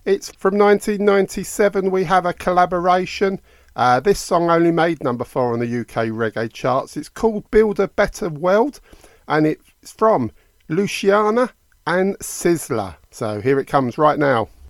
It's from 1997. We have a collaboration. This song only made number 4 on the UK reggae charts. It's called Build a Better World, and it's from Luciana and Sizzla. So here it comes right now.